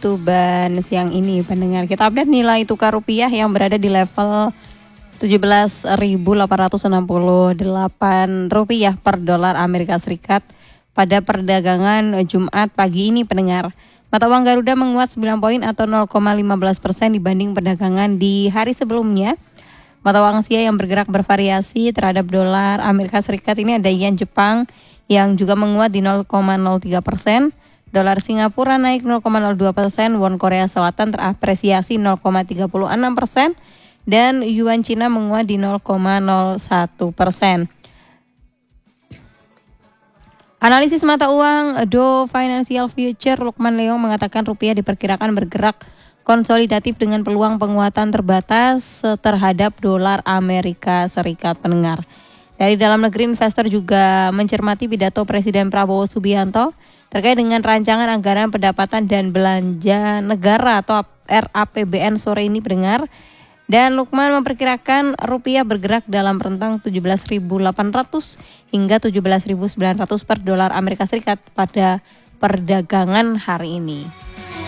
itu ban siang ini pendengar. Kita update nilai tukar rupiah yang berada di level 17.868 rupiah per dolar Amerika Serikat pada perdagangan Jumat pagi ini pendengar. Mata uang Garuda menguat 9 poin atau 0,15% dibanding perdagangan di hari sebelumnya. Mata uang Asia yang bergerak bervariasi terhadap dolar Amerika Serikat ini ada yen Jepang yang juga menguat di 0,03%. Dolar Singapura naik 0,02%, won Korea Selatan terapresiasi 0,36%, dan yuan Cina menguat di 0,01%. Analisis mata uang Do Financial Future Lukman Leong mengatakan rupiah diperkirakan bergerak konsolidatif dengan peluang penguatan terbatas terhadap dolar Amerika Serikat pendengar. Dari dalam negeri, investor juga mencermati pidato Presiden Prabowo Subianto terkait dengan rancangan anggaran pendapatan dan belanja negara atau RAPBN sore ini pendengar. Dan Lukman memperkirakan rupiah bergerak dalam rentang 17.800 hingga 17.900 per dolar Amerika Serikat pada perdagangan hari ini.